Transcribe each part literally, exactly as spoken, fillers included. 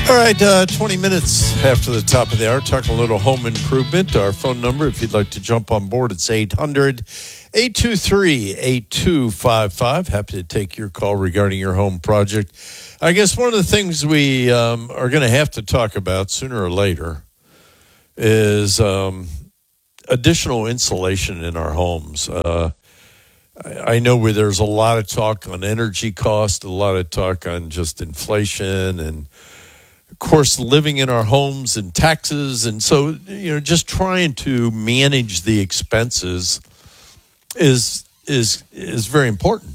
All right, uh, twenty minutes after the top of the hour, talking a little home improvement. Our phone number, if you'd like to jump on board, it's eight hundred, eight two three, eight two five five. Happy to take your call regarding your home project. I guess one of the things we um, are going to have to talk about sooner or later is um, additional insulation in our homes. Uh, I, I know where there's a lot of talk on energy cost, a lot of talk on just inflation and of course, living in our homes and taxes. And so, you know, just trying to manage the expenses is is is very important.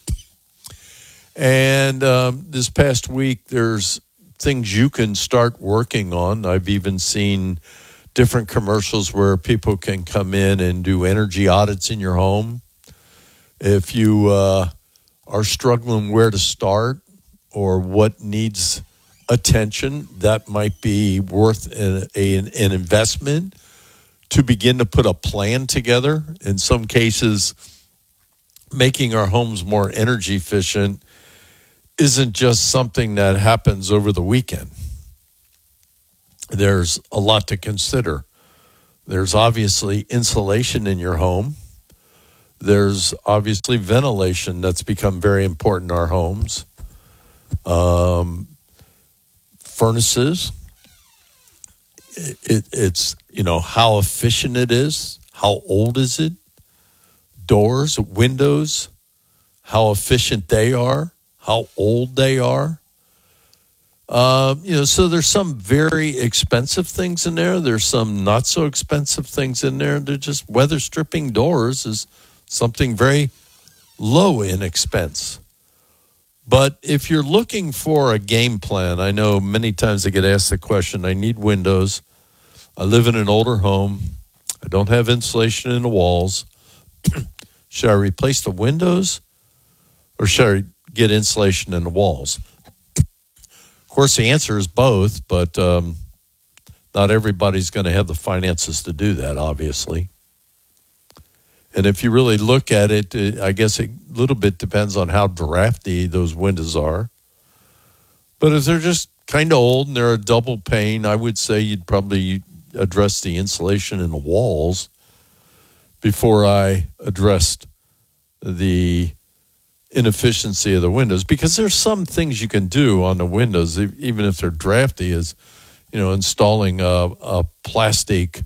And um, this past week, there's things you can start working on. I've even seen different commercials where people can come in and do energy audits in your home. If you uh, are struggling where to start or what needs attention, that might be worth an, a, an investment to begin to put a plan together. In some cases, making our homes more energy efficient isn't just something that happens over the weekend. There's a lot to consider. There's obviously insulation in your home. There's obviously ventilation that's become very important in our homes. Um, Furnaces, it, it, it's, you know, how efficient it is, how old is it, doors, windows, how efficient they are, how old they are. Um, you know, so there's some very expensive things in there. There's some not so expensive things in there. They're just weather stripping doors is something very low in expense. But if you're looking for a game plan, I know many times I get asked the question, I need windows. I live in an older home. I don't have insulation in the walls. Should I replace the windows or should I get insulation in the walls? Of course, the answer is both, but um, not everybody's going to have the finances to do that, obviously. And if you really look at it, I guess a little bit depends on how drafty those windows are. But if they're just kind of old and they're a double pane, I would say you'd probably address the insulation in the walls before I addressed the inefficiency of the windows. Because there's some things you can do on the windows, even if they're drafty, is, you know, installing a, a plastic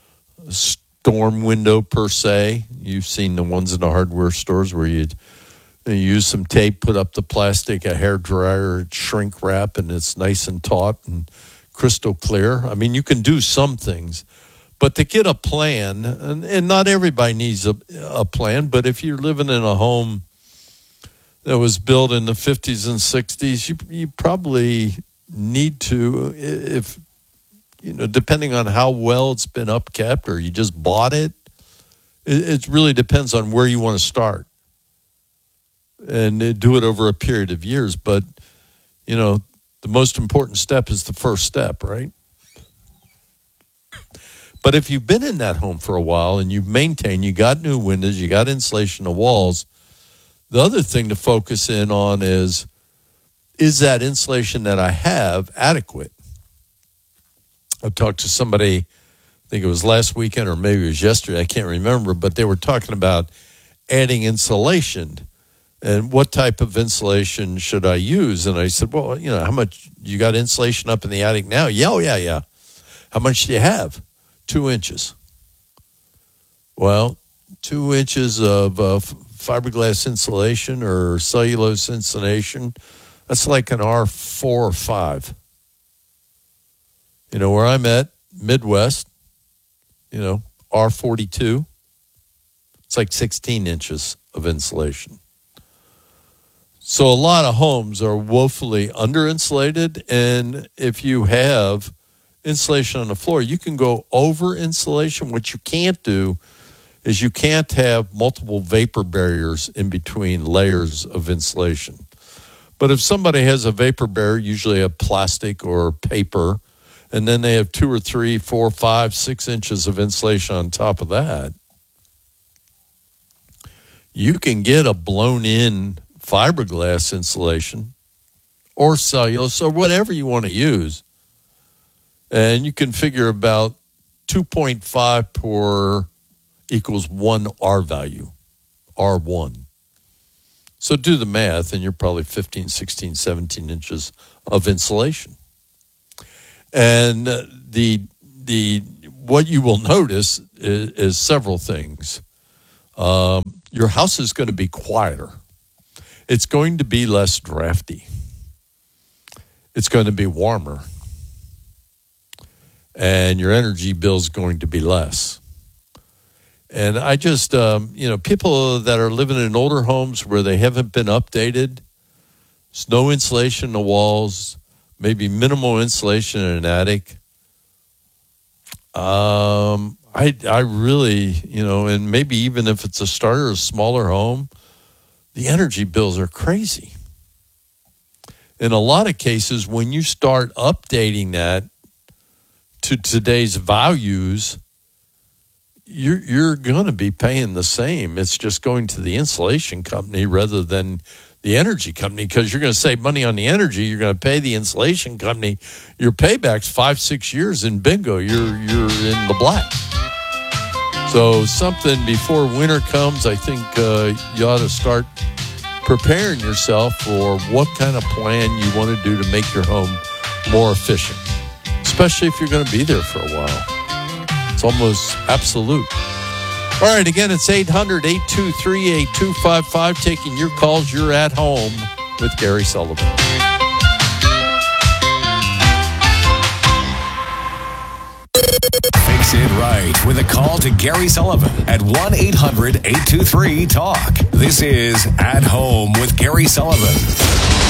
storm window per se. You've seen the ones in the hardware stores where you you use some tape, put up the plastic, a hair dryer, shrink wrap, and it's nice and taut and crystal clear. I mean, you can do some things, but to get a plan, and, and not everybody needs a, a plan, but if you're living in a home that was built in the fifties and sixties, you you probably need to, if you know, depending on how well it's been upkept or you just bought it, it, it really depends on where you want to start and do it over a period of years. But, you know, the most important step is the first step, right? But if you've been in that home for a while and you've maintained, you got new windows, you got insulation in the walls, the other thing to focus in on is, is that insulation that I have adequate? I talked to somebody, I think it was last weekend or maybe it was yesterday, I can't remember, but they were talking about adding insulation and what type of insulation should I use? And I said, well, you know, how much, you got insulation up in the attic now? Yeah, oh, yeah, yeah. How much do you have? Two inches. Well, two inches of uh, fiberglass insulation or cellulose insulation, that's like an R four or five. You know, where I'm at, Midwest, you know, R forty-two, it's like sixteen inches of insulation. So a lot of homes are woefully under-insulated, and if you have insulation on the floor, you can go over insulation. What you can't do is you can't have multiple vapor barriers in between layers of insulation. But if somebody has a vapor barrier, usually a plastic or paper, and then they have two or three, four, five, six inches of insulation on top of that, you can get a blown-in fiberglass insulation or cellulose or whatever you want to use. And you can figure about two point five per equals one R value, R one. So do the math, and you're probably fifteen, sixteen, seventeen inches of insulation. And the the what you will notice is, is several things. Um, your house is going to be quieter. It's going to be less drafty. It's going to be warmer. And your energy bill is going to be less. And I just, um, you know, people that are living in older homes where they haven't been updated, there's no insulation in the walls, maybe minimal insulation in an attic. Um, I, I really, you know, and maybe even if it's a starter, a smaller home, the energy bills are crazy. In a lot of cases, when you start updating that to today's values, you're, you're going to be paying the same. It's just going to the insulation company rather than the energy company, because you're going to save money on the energy. You're going to pay the insulation company. Your payback's five, six years, and bingo, you're you're in the black. So something before winter comes, I think uh, you ought to start preparing yourself for what kind of plan you want to do to make your home more efficient, especially if you're going to be there for a while. It's almost absolute. All right, again, it's eight hundred, eight two three, eight two five five, taking your calls. You're at home with Gary Sullivan. Fix it right with a call to Gary Sullivan at one eight hundred, eight two three, talk. This is At Home with Gary Sullivan.